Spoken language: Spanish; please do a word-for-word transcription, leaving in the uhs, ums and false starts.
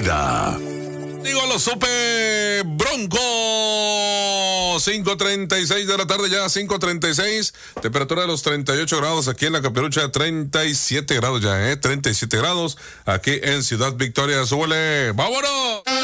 vida. Digo los Super Broncos. cinco treinta y seis de la tarde ya, cinco treinta y seis. Temperatura de los treinta y ocho grados aquí en la Capirucha, treinta y siete grados ya, ¿eh? treinta y siete grados aquí en Ciudad Victoria. ¡Súbele! ¡Vámonos!